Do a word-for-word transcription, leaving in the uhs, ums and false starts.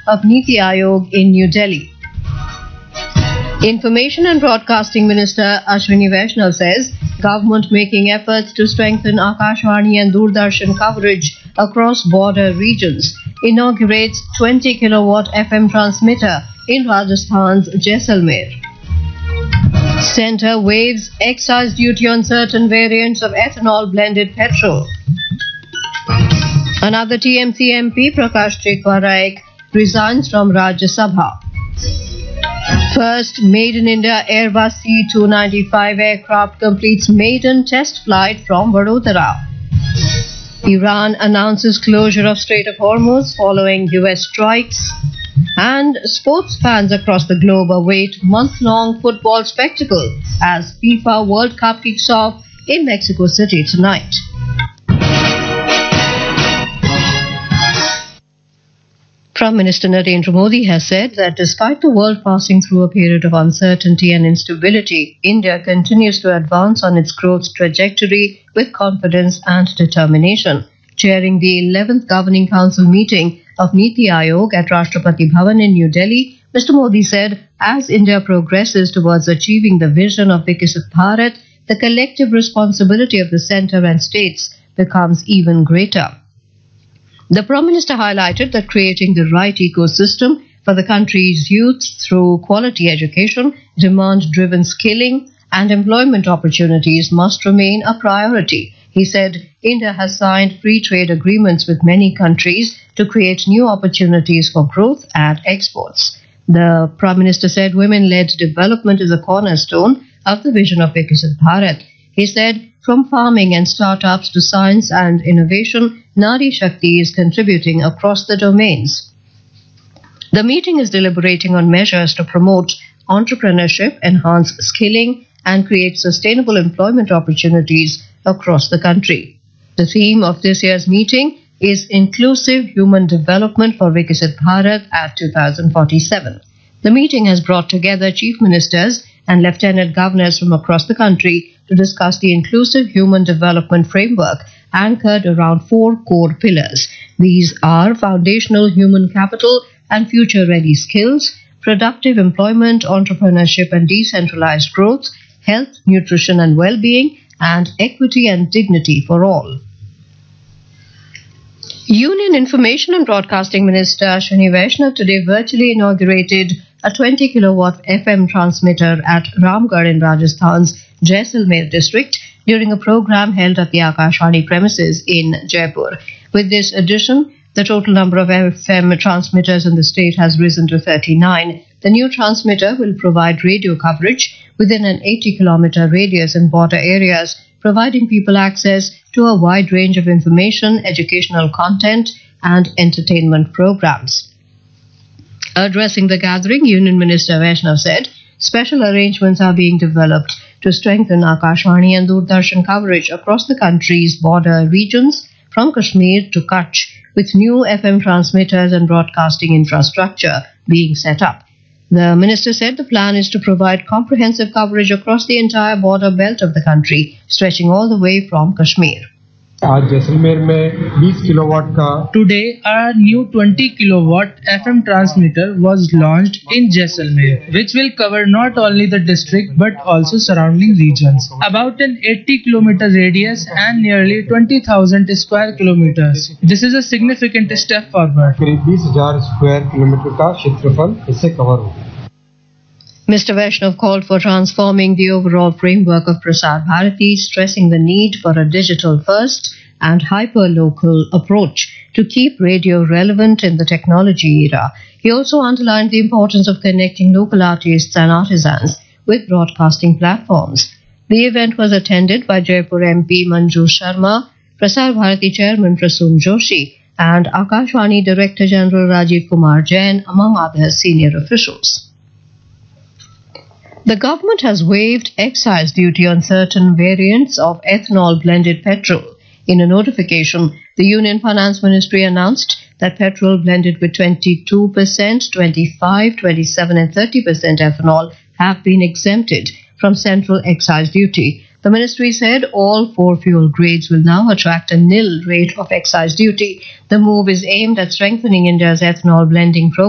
of Niti Aayog in New Delhi. Information and Broadcasting Minister Ashwini Vaishnav says government making efforts to strengthen Akashvani and Doordarshan coverage across border regions. Inaugurates twenty kilowatt F M transmitter in Rajasthan's Jaisalmer. Centre waives excise duty on certain variants of ethanol blended petrol. Another T M C M P, Prakash Chekwa resigns from Rajya Sabha. First Made in India Airbus C two ninety-five aircraft completes maiden test flight from Vadodara. Iran announces closure of Strait of Hormuz following U S strikes. And sports fans across the globe await month-long football spectacle as FIFA World Cup kicks off in Mexico City tonight. Prime Minister Narendra Modi has said that despite the world passing through a period of uncertainty and instability, India continues to advance on its growth trajectory with confidence and determination. Chairing the eleventh Governing Council meeting of Niti Aayog at Rashtrapati Bhavan in New Delhi, Mister Modi said, as India progresses towards achieving the vision of Viksit Bharat, the collective responsibility of the centre and states becomes even greater. The Prime Minister highlighted that creating the right ecosystem for the country's youth through quality education, demand-driven skilling, and employment opportunities must remain a priority. He said India has signed free trade agreements with many countries to create new opportunities for growth and exports. The Prime Minister said women-led development is a cornerstone of the vision of Viksit Bharat. He said from farming and startups to science and innovation, Nari Shakti is contributing across the domains. The meeting is deliberating on measures to promote entrepreneurship, enhance skilling, and create sustainable employment opportunities across the country. The theme of this year's meeting is Inclusive Human Development for Viksit Bharat at two thousand forty-seven. The meeting has brought together chief ministers and lieutenant governors from across the country to discuss the Inclusive Human Development Framework anchored around four core pillars. These are foundational human capital and future-ready skills, productive employment, entrepreneurship and decentralized growth, health, nutrition and well-being, and equity and dignity for all. Union Information and Broadcasting Minister Ashwini Vaishnav today virtually inaugurated a twenty kilowatt F M transmitter at Ramgarh in Rajasthan's Jaisalmer district during a program held at the Akashvani premises in Jaipur. With this addition, the total number of F M transmitters in the state has risen to thirty-nine. The new transmitter will provide radio coverage within an eighty kilometer radius in border areas, providing people access to a wide range of information, educational content, and entertainment programs. Addressing the gathering, Union Minister Vaishnav said special arrangements are being developed to strengthen Akashvani and Doordarshan coverage across the country's border regions from Kashmir to Kutch, with new F M transmitters and broadcasting infrastructure being set up. The minister said the plan is to provide comprehensive coverage across the entire border belt of the country, stretching all the way from Kashmir. आज जैसलमेर में twenty kilowatt का Today, our new twenty kilowatt F M transmitter was launched in Jaisalmer, which will cover not only the district but also surrounding regions. About an eighty kilometer radius and nearly twenty thousand square kilometers. This is a significant step forward. करीब बीस हज़ार square kilometre का क्षेत्रफल इससे cover होगा. Mister Vaishnav called for transforming the overall framework of Prasar Bharati, stressing the need for a digital-first and hyper-local approach to keep radio relevant in the technology era. He also underlined the importance of connecting local artists and artisans with broadcasting platforms. The event was attended by Jaipur M P Manju Sharma, Prasar Bharati Chairman Prasoon Joshi, and Akashvani Director General Rajiv Kumar Jain, among other senior officials. The government has waived excise duty on certain variants of ethanol blended petrol. In a notification, the Union Finance Ministry announced that petrol blended with twenty-two percent, twenty-five percent, twenty-seven percent and thirty percent ethanol have been exempted from central excise duty. The ministry said all four fuel grades will now attract a nil rate of excise duty. The move is aimed at strengthening India's ethanol blending program.